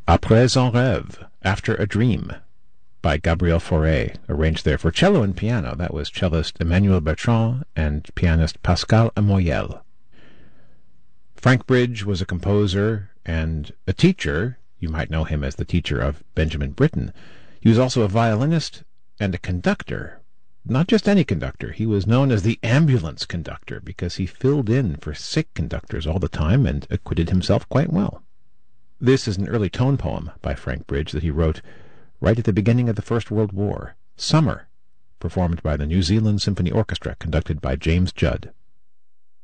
Après un rêve, After a Dream, by Gabriel Fauré, arranged there for cello and piano. That was cellist Emmanuel Bertrand and pianist Pascal Amoyel. Frank Bridge was a composer and a teacher. You might know him as the teacher of Benjamin Britten. He was also a violinist and a conductor. Not just any conductor. He was known as the ambulance conductor because he filled in for sick conductors all the time and acquitted himself quite well. This is an early tone poem by Frank Bridge that he wrote right at the beginning of the First World War. Summer, performed by the New Zealand Symphony Orchestra, conducted by James Judd.